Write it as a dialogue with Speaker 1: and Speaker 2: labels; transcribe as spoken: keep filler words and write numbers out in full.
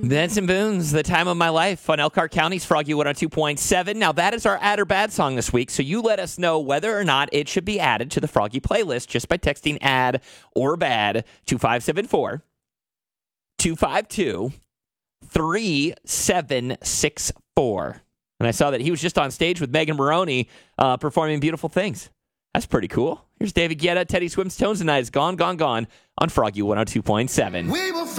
Speaker 1: Benson Boone's The Time of My Life on Elkhart County's Froggy one oh two point seven. Now, that is our Add or Bad song this week, so you let us know whether or not it should be added to the Froggy playlist just by texting Add or Bad to five seven four, two five two, three seven six four. And I saw that he was just on stage with Megan Maroney uh, performing Beautiful Things. That's pretty cool. Here's David Guetta, Teddy Swims, Tones and I is Gone, Gone, Gone on Froggy one oh two point seven. We will